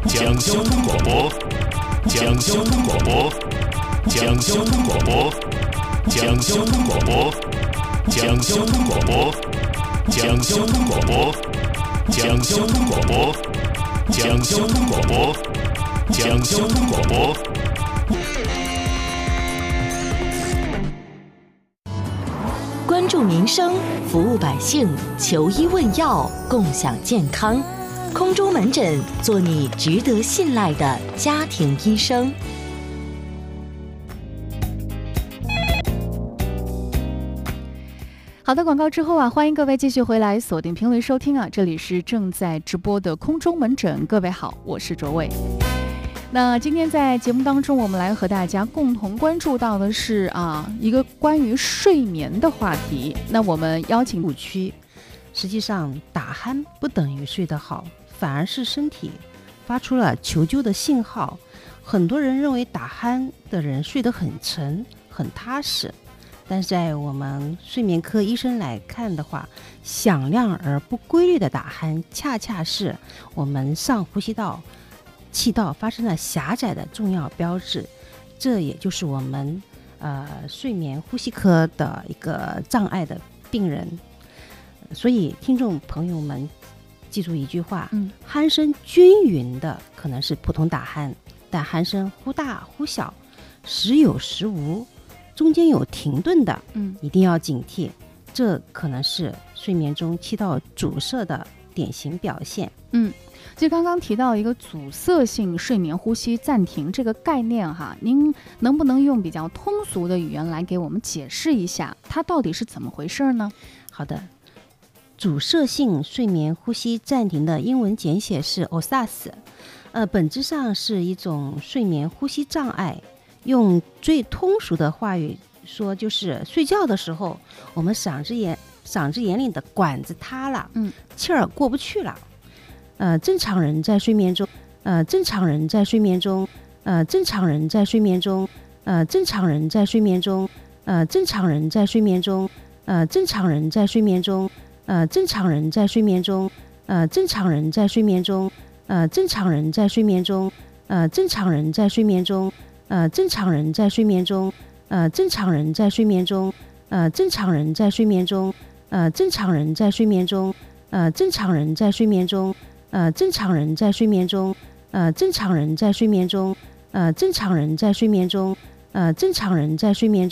讲交通广播，讲交通广播，讲交通广播，讲交通广播，讲交通广播，讲交通广播，讲交通广播，讲交通广播，讲交通广播。 关注民生，服务百姓，求医问药，共享健康。空中门诊，做你值得信赖的家庭医生。 好的，广告之后啊，欢迎各位继续回来锁定频率收听啊，这里是正在直播的空中门诊。各位好，我是卓伟。那今天在节目当中，我们来和大家共同关注到的是一个关于睡眠的话题。那我们邀请误区，实际上打鼾不等于睡得好，反而是身体发出了求救的信号。很多人认为打鼾的人睡得很沉很踏实，但是在我们睡眠科医生来看的话，响亮而不规律的打鼾恰恰是我们上呼吸道气道发生了狭窄的重要标志，这也就是我们睡眠呼吸科的一个障碍的病人。所以听众朋友们记住一句话，鼾声均匀的可能是普通打鼾，但鼾声忽大忽小，时有时无，中间有停顿的，一定要警惕，这可能是睡眠中气道阻塞的典型表现。 就刚刚提到一个阻塞性睡眠呼吸暂停这个概念哈，您能不能用比较通俗的语言来给我们解释一下，它到底是怎么回事呢？ 好的，阻塞性睡眠呼吸暂停的英文简写是 OSAS，本质上是一种睡眠呼吸障碍。用最通俗的话语说，就是睡觉的时候，我们嗓子眼里的管子塌了，气儿过不去了。正常人在睡眠中，正常人在睡眠中，正常人在睡眠中，正常人在睡眠中，正常人在睡眠中，正常人在睡眠中，正常人在睡眠中，正常人在睡眠中，正常人在睡眠中，正常人在睡眠中，正常人在睡眠中，正常人在睡眠中，正常人在睡眠中，正常人在睡眠中，正常人在睡眠中，正常人在睡眠中，正常人在睡眠中，正常人在睡眠中，正常人在睡眠中。